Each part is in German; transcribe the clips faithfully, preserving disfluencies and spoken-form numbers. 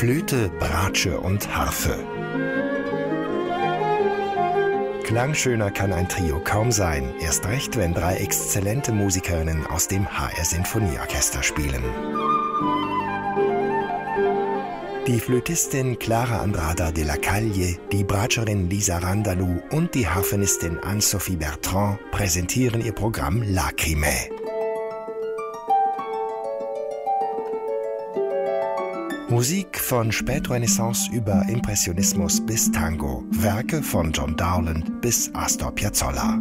Flöte, Bratsche und Harfe. Klangschöner kann ein Trio kaum sein, erst recht, wenn drei exzellente Musikerinnen aus dem H R Sinfonieorchester spielen. Die Flötistin Clara Andrada de la Calle, die Bratscherin Lisa Randalou und die Harfenistin Anne-Sophie Bertrand präsentieren ihr Programm Lacrimae. Musik von Spätrenaissance über Impressionismus bis Tango, Werke von John Dowland bis Astor Piazzolla.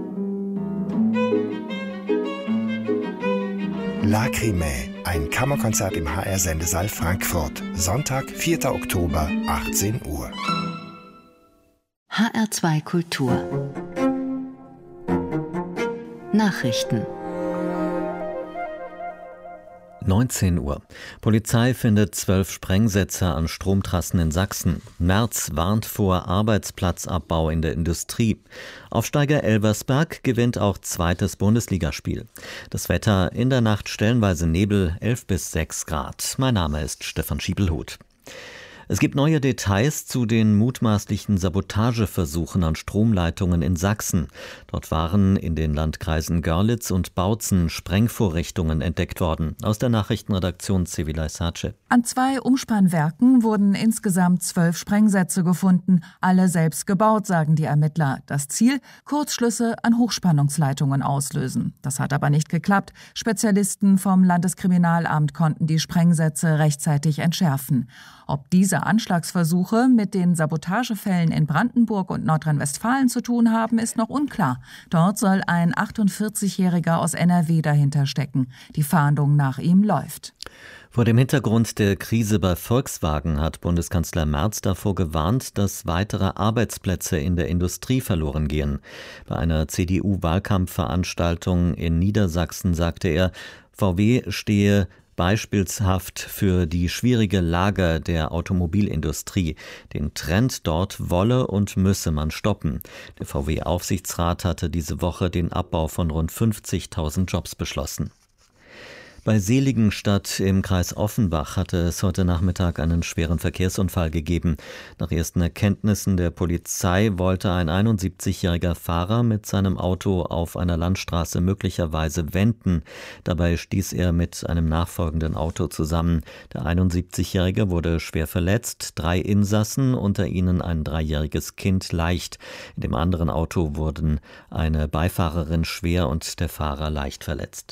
Lacrimae, ein Kammerkonzert im H R-Sendesaal Frankfurt, Sonntag, vierter Oktober, achtzehn Uhr. H R zwei Kultur Nachrichten. neunzehn Uhr. Polizei findet zwölf Sprengsätze an Stromtrassen in Sachsen. Merz warnt vor Arbeitsplatzabbau in der Industrie. Aufsteiger Elversberg gewinnt auch zweites Bundesligaspiel. Das Wetter in der Nacht stellenweise Nebel, elf bis sechs Grad. Mein Name ist Stefan Schiebelhuth. Es gibt neue Details zu den mutmaßlichen Sabotageversuchen an Stromleitungen in Sachsen. Dort waren in den Landkreisen Görlitz und Bautzen Sprengvorrichtungen entdeckt worden. Aus der Nachrichtenredaktion Sevilay Sace. An zwei Umspannwerken wurden insgesamt zwölf Sprengsätze gefunden, alle selbst gebaut, sagen die Ermittler. Das Ziel: Kurzschlüsse an Hochspannungsleitungen auslösen. Das hat aber nicht geklappt. Spezialisten vom Landeskriminalamt konnten die Sprengsätze rechtzeitig entschärfen. Ob diese Anschlagsversuche mit den Sabotagefällen in Brandenburg und Nordrhein-Westfalen zu tun haben, ist noch unklar. Dort soll ein achtundvierzigjähriger aus N R W dahinter stecken. Die Fahndung nach ihm läuft. Vor dem Hintergrund der Krise bei Volkswagen hat Bundeskanzler Merz davor gewarnt, dass weitere Arbeitsplätze in der Industrie verloren gehen. Bei einer C D U-Wahlkampfveranstaltung in Niedersachsen sagte er, V W stehe beispielshaft für die schwierige Lage der Automobilindustrie. Den Trend dort wolle und müsse man stoppen. Der V W-Aufsichtsrat hatte diese Woche den Abbau von rund fünfzigtausend Jobs beschlossen. Bei Seligenstadt im Kreis Offenbach hatte es heute Nachmittag einen schweren Verkehrsunfall gegeben. Nach ersten Erkenntnissen der Polizei wollte ein einundsiebzigjähriger Fahrer mit seinem Auto auf einer Landstraße möglicherweise wenden. Dabei stieß er mit einem nachfolgenden Auto zusammen. Der einundsiebzigjährige wurde schwer verletzt, drei Insassen, unter ihnen ein dreijähriges Kind, leicht. In dem anderen Auto wurden eine Beifahrerin schwer und der Fahrer leicht verletzt.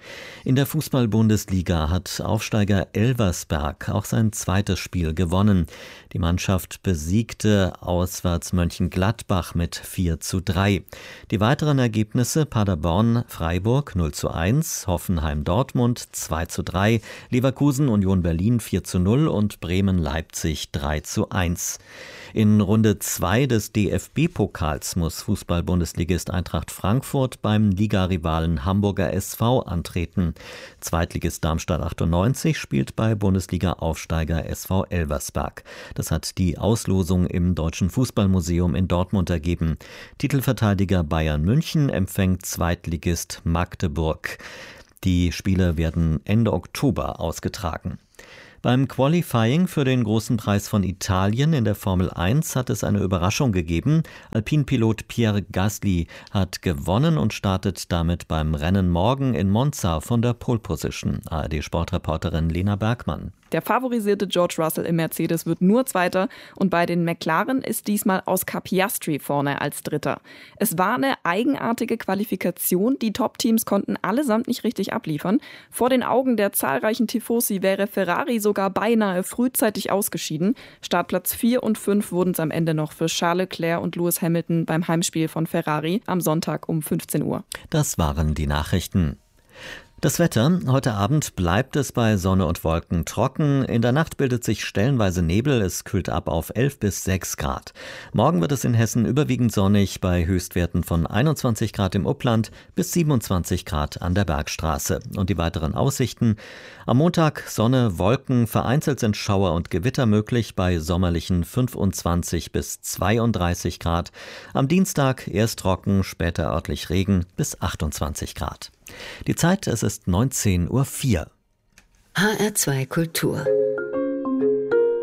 In der Fußball-Bundesliga hat Aufsteiger Elversberg auch sein zweites Spiel gewonnen. Die Mannschaft besiegte auswärts Mönchengladbach mit vier zu drei. Die weiteren Ergebnisse: Paderborn-Freiburg null zu eins, Hoffenheim-Dortmund zwei zu drei, Leverkusen-Union Berlin vier zu null und Bremen-Leipzig drei zu eins. In Runde zwei des D F B-Pokals muss Fußball-Bundesligist Eintracht Frankfurt beim Ligarivalen Hamburger S V antreten. Zweitligist Darmstadt achtundneunzig spielt bei Bundesliga-Aufsteiger S V Elversberg. Das hat die Auslosung im Deutschen Fußballmuseum in Dortmund ergeben. Titelverteidiger Bayern München empfängt Zweitligist Magdeburg. Die Spiele werden Ende Oktober ausgetragen. Beim Qualifying für den Großen Preis von Italien in der Formel eins hat es eine Überraschung gegeben. Alpinpilot Pierre Gasly hat gewonnen und startet damit beim Rennen morgen in Monza von der Pole Position. A R D-Sportreporterin Lena Bergmann. Der favorisierte George Russell im Mercedes wird nur Zweiter und bei den McLaren ist diesmal Oscar Piastri vorne als Dritter. Es war eine eigenartige Qualifikation. Die Top-Teams konnten allesamt nicht richtig abliefern. Vor den Augen der zahlreichen Tifosi wäre Ferrari sogar beinahe frühzeitig ausgeschieden. Startplatz vier und fünf wurden es am Ende noch für Charles Leclerc und Lewis Hamilton beim Heimspiel von Ferrari am Sonntag um fünfzehn Uhr. Das waren die Nachrichten. Das Wetter: Heute Abend bleibt es bei Sonne und Wolken trocken. In der Nacht bildet sich stellenweise Nebel. Es kühlt ab auf elf bis sechs Grad. Morgen wird es in Hessen überwiegend sonnig bei Höchstwerten von einundzwanzig Grad im Upland bis siebenundzwanzig Grad an der Bergstraße. Und die weiteren Aussichten: Am Montag Sonne, Wolken, vereinzelt sind Schauer und Gewitter möglich bei sommerlichen fünfundzwanzig bis zweiunddreißig Grad. Am Dienstag erst trocken, später örtlich Regen bis achtundzwanzig Grad. Die Zeit: es ist neunzehn Uhr vier. H R zwei Kultur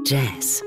Jazz.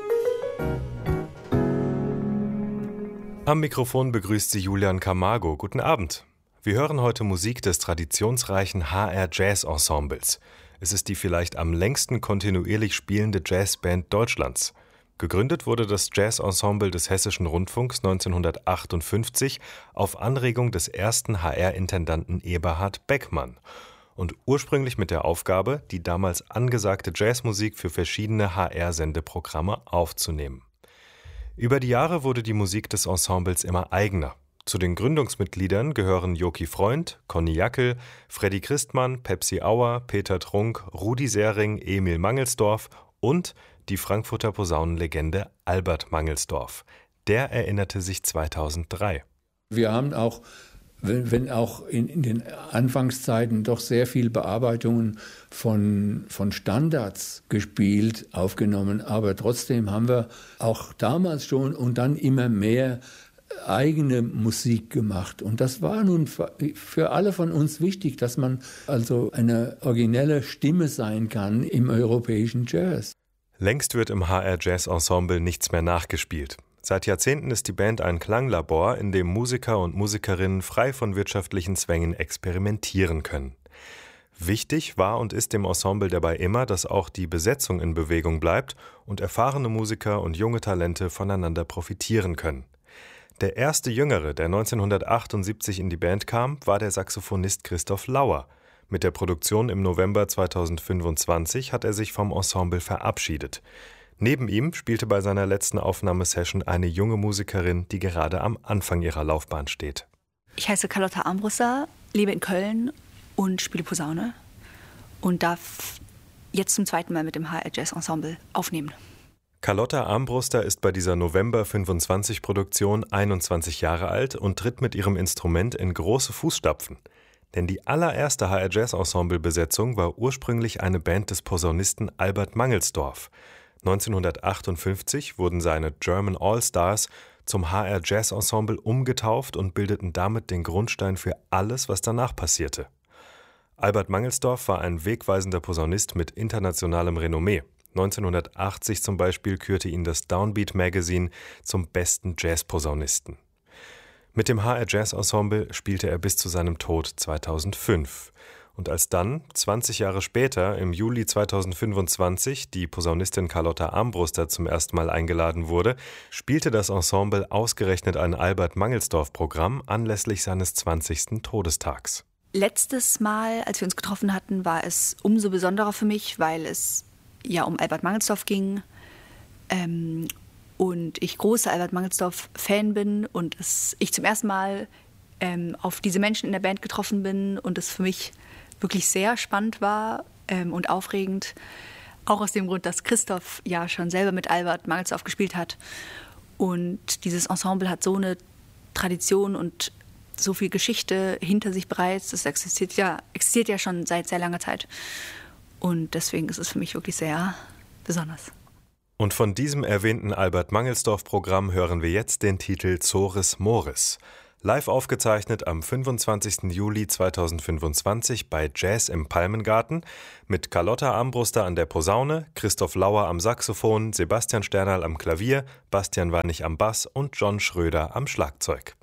Am Mikrofon begrüßt sie Julian Camargo. Guten Abend. Wir hören heute Musik des traditionsreichen H R Jazz Ensembles. Es ist die vielleicht am längsten kontinuierlich spielende Jazzband Deutschlands. Gegründet wurde das Jazz-Ensemble des Hessischen Rundfunks neunzehnhundertachtundfünfzig auf Anregung des ersten H R-Intendanten Eberhard Beckmann und ursprünglich mit der Aufgabe, die damals angesagte Jazzmusik für verschiedene H R-Sendeprogramme aufzunehmen. Über die Jahre wurde die Musik des Ensembles immer eigener. Zu den Gründungsmitgliedern gehören Joki Freund, Conny Jackel, Freddy Christmann, Pepsi Auer, Peter Trunk, Rudi Sering, Emil Mangelsdorf und die Frankfurter Posaunenlegende Albert Mangelsdorf. Der erinnerte sich zweitausenddrei. Wir haben auch, wenn, wenn auch in, in den Anfangszeiten doch sehr viel Bearbeitungen von, von Standards gespielt, aufgenommen, aber trotzdem haben wir auch damals schon und dann immer mehr eigene Musik gemacht. Und das war nun für alle von uns wichtig, dass man also eine originelle Stimme sein kann im europäischen Jazz. Längst wird im H R Jazz Ensemble nichts mehr nachgespielt. Seit Jahrzehnten ist die Band ein Klanglabor, in dem Musiker und Musikerinnen frei von wirtschaftlichen Zwängen experimentieren können. Wichtig war und ist dem Ensemble dabei immer, dass auch die Besetzung in Bewegung bleibt und erfahrene Musiker und junge Talente voneinander profitieren können. Der erste Jüngere, der neunzehnhundertachtundsiebzig in die Band kam, war der Saxophonist Christoph Lauer. Mit der Produktion im November zweitausendfünfundzwanzig hat er sich vom Ensemble verabschiedet. Neben ihm spielte bei seiner letzten Aufnahmesession eine junge Musikerin, die gerade am Anfang ihrer Laufbahn steht. Ich heiße Carlotta Armbruster, lebe in Köln und spiele Posaune und darf jetzt zum zweiten Mal mit dem H R Jazz Ensemble aufnehmen. Carlotta Armbruster ist bei dieser November fünfundzwanzig-Produktion einundzwanzig Jahre alt und tritt mit ihrem Instrument in große Fußstapfen. Denn die allererste H R Jazz Ensemble-Besetzung war ursprünglich eine Band des Posaunisten Albert Mangelsdorf. neunzehnhundertachtundfünfzig wurden seine German All-Stars zum H R Jazz Ensemble umgetauft und bildeten damit den Grundstein für alles, was danach passierte. Albert Mangelsdorf war ein wegweisender Posaunist mit internationalem Renommee. neunzehnhundertachtzig zum Beispiel kürte ihn das Downbeat Magazine zum besten Jazz-Posaunisten. Mit dem H R Jazz Ensemble spielte er bis zu seinem Tod zweitausendfünf. Und als dann, zwanzig Jahre später, im Juli zweitausendfünfundzwanzig, die Posaunistin Carlotta Armbruster zum ersten Mal eingeladen wurde, spielte das Ensemble ausgerechnet ein Albert Mangelsdorf-Programm anlässlich seines zwanzigsten Todestags. Letztes Mal, als wir uns getroffen hatten, war es umso besonderer für mich, weil es ja um Albert Mangelsdorf ging ähm, und ich großer Albert Mangelsdorf-Fan bin und es, ich zum ersten Mal ähm, auf diese Menschen in der Band getroffen bin und es für mich wirklich sehr spannend war ähm, und aufregend, auch aus dem Grund, dass Christoph ja schon selber mit Albert Mangelsdorf gespielt hat und dieses Ensemble hat so eine Tradition und so viel Geschichte hinter sich bereits, das existiert ja, existiert ja schon seit sehr langer Zeit. Und deswegen ist es für mich wirklich sehr besonders. Und von diesem erwähnten Albert Mangelsdorf-Programm hören wir jetzt den Titel Zores Mores. Live aufgezeichnet am fünfundzwanzigsten Juli zweitausendfünfundzwanzig bei Jazz im Palmengarten mit Carlotta Armbruster an der Posaune, Christoph Lauer am Saxophon, Sebastian Sternerl am Klavier, Bastian Warnig am Bass und John Schröder am Schlagzeug.